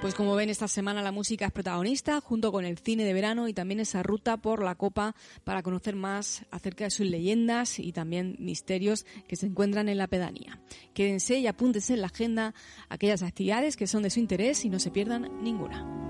Pues como ven, esta semana la música es protagonista, junto con el cine de verano y también esa ruta por la Copa para conocer más acerca de sus leyendas y también misterios que se encuentran en la pedanía. Quédense y apúntense en la agenda aquellas actividades que son de su interés y no se pierdan ninguna.